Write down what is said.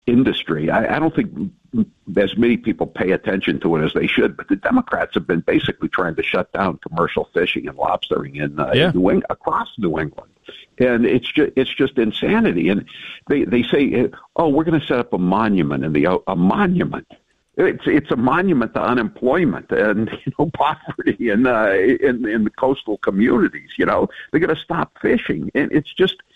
industry. I don't think as many people pay attention to it as they should, but the Democrats have been basically trying to shut down commercial fishing and lobstering in across New England. And it's just insanity. And they say, oh, we're going to set up a monument a monument. It's a monument to unemployment and poverty in the coastal communities. They're going to stop fishing, and it's just